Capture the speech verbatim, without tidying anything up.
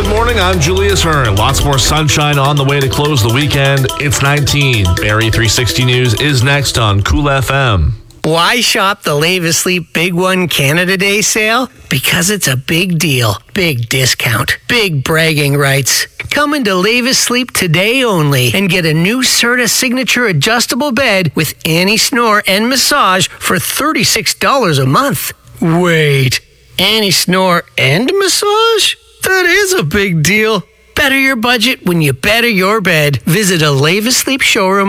Good morning, I'm Julius Hearn. Lots more sunshine on the way to close the weekend. It's nineteen. Barrie three sixty News is next on Cool F M. Why shop the Lave Asleep Big One Canada Day sale? Because it's a big deal, big discount, big bragging rights. Come into Lave Asleep today only and get a new Serta Signature adjustable bed with anti-snore and massage for thirty-six dollars a month. Wait, anti-snore and massage? That is a big deal. Better your budget when you better your bed. Visit a Lave Asleep showroom